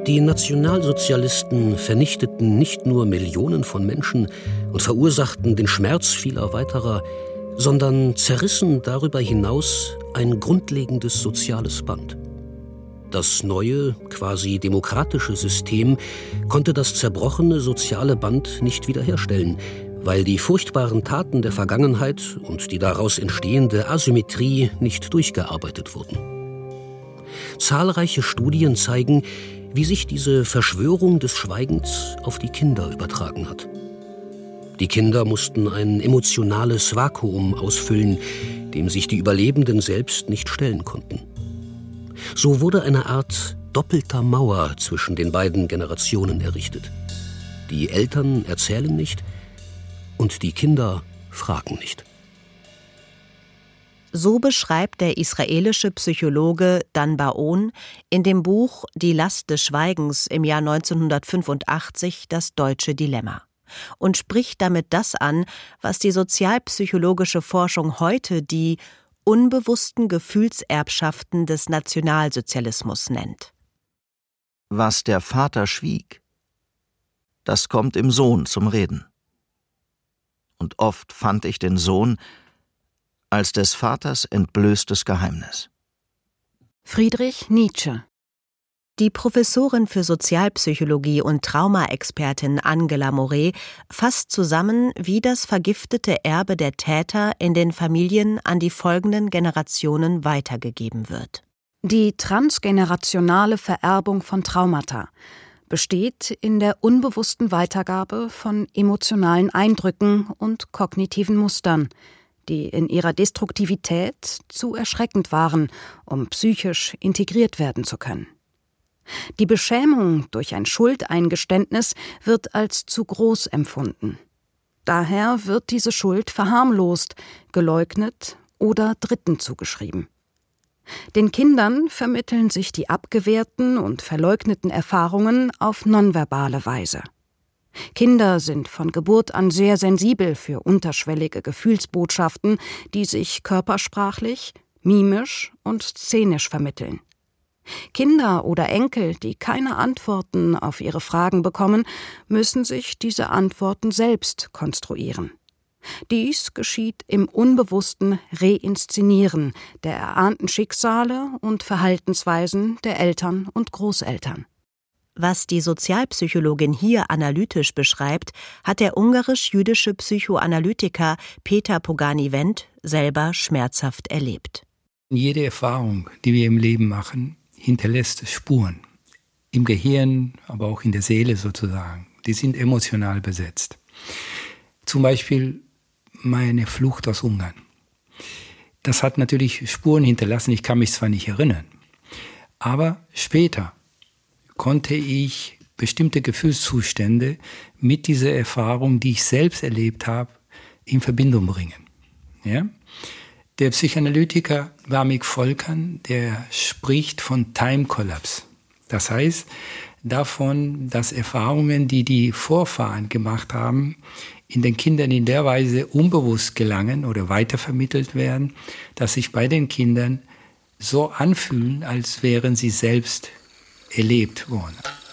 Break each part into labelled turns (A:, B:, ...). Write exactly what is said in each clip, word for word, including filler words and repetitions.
A: Die Nationalsozialisten vernichteten nicht nur Millionen von Menschen und verursachten den Schmerz vieler weiterer, sondern zerrissen darüber hinaus ein grundlegendes soziales Band. Das neue, quasi demokratische System konnte das zerbrochene soziale Band nicht wiederherstellen, weil die furchtbaren Taten der Vergangenheit und die daraus entstehende Asymmetrie nicht durchgearbeitet wurden. Zahlreiche Studien zeigen, wie sich diese Verschwörung des Schweigens auf die Kinder übertragen hat. Die Kinder mussten ein emotionales Vakuum ausfüllen, dem sich die Überlebenden selbst nicht stellen konnten. So wurde eine Art doppelter Mauer zwischen den beiden Generationen errichtet. Die Eltern erzählen nicht und die Kinder fragen nicht.
B: So beschreibt der israelische Psychologe Dan Bar-On in dem Buch Die Last des Schweigens im Jahr neunzehnhundertfünfundachtzig das deutsche Dilemma und spricht damit das an, was die sozialpsychologische Forschung heute die unbewussten Gefühlserbschaften des Nationalsozialismus nennt.
C: Was der Vater schwieg, das kommt im Sohn zum Reden. Und oft fand ich den Sohn als des Vaters entblößtes Geheimnis.
D: Friedrich Nietzsche.
B: Die Professorin für Sozialpsychologie und Traumaexpertin Angela Moret fasst zusammen, wie das vergiftete Erbe der Täter in den Familien an die folgenden Generationen weitergegeben wird.
D: Die transgenerationale Vererbung von Traumata besteht in der unbewussten Weitergabe von emotionalen Eindrücken und kognitiven Mustern, die in ihrer Destruktivität zu erschreckend waren, um psychisch integriert werden zu können. Die Beschämung durch ein Schuldeingeständnis wird als zu groß empfunden. Daher wird diese Schuld verharmlost, geleugnet oder Dritten zugeschrieben. Den Kindern vermitteln sich die abgewehrten und verleugneten Erfahrungen auf nonverbale Weise. Kinder sind von Geburt an sehr sensibel für unterschwellige Gefühlsbotschaften, die sich körpersprachlich, mimisch und szenisch vermitteln. Kinder oder Enkel, die keine Antworten auf ihre Fragen bekommen, müssen sich diese Antworten selbst konstruieren. Dies geschieht im unbewussten Reinszenieren der erahnten Schicksale und Verhaltensweisen der Eltern und Großeltern.
B: Was die Sozialpsychologin hier analytisch beschreibt, hat der ungarisch-jüdische Psychoanalytiker Peter Pogani-Wendt selber schmerzhaft erlebt.
E: Jede Erfahrung, die wir im Leben machen, hinterlässt Spuren. Im Gehirn, aber auch in der Seele sozusagen. Die sind emotional besetzt. Zum Beispiel meine Flucht aus Ungarn. Das hat natürlich Spuren hinterlassen, ich kann mich zwar nicht erinnern, aber später konnte ich bestimmte Gefühlszustände mit dieser Erfahrung, die ich selbst erlebt habe, in Verbindung bringen. Ja? Der Psychoanalytiker Warmik Volkan, der spricht von Time Collapse. Das heißt davon, dass Erfahrungen, die die Vorfahren gemacht haben, in den Kindern in der Weise unbewusst gelangen oder weitervermittelt werden, dass sich bei den Kindern so anfühlen, als wären sie selbst erlebt worden.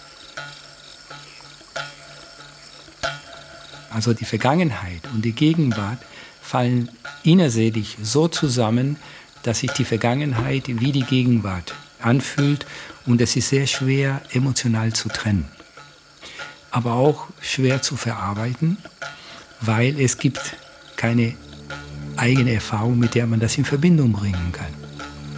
E: Also die Vergangenheit und die Gegenwart fallen innerseelisch so zusammen, dass sich die Vergangenheit wie die Gegenwart anfühlt und es ist sehr schwer, emotional zu trennen. Aber auch schwer zu verarbeiten, weil es gibt keine eigene Erfahrung, mit der man das in Verbindung bringen kann.